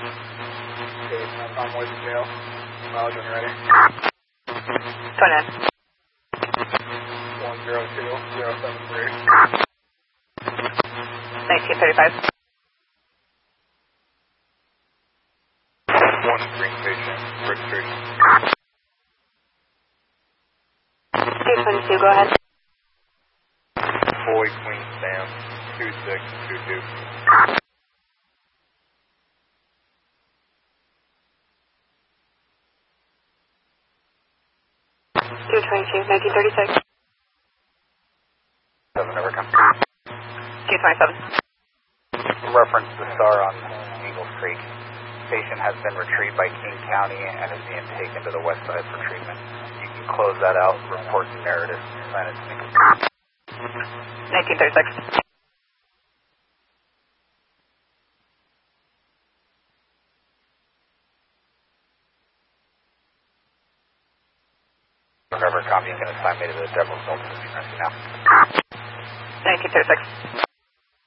Okay, I'm with the jail. Mileage when you're ready. 29. 102073. 1935. One green station, registration. 222, go ahead. Boy Queen Sam, 2622. 222, 1936. 7 never come. 227. Reference the STAR on Eagle Creek. Patient has been retrieved by King County and is being taken to the west side for treatment. You can close that out, report the narrative, sign it to me. 1936. Whatever copy you can assign me to the Devil's Sultan now. 1936.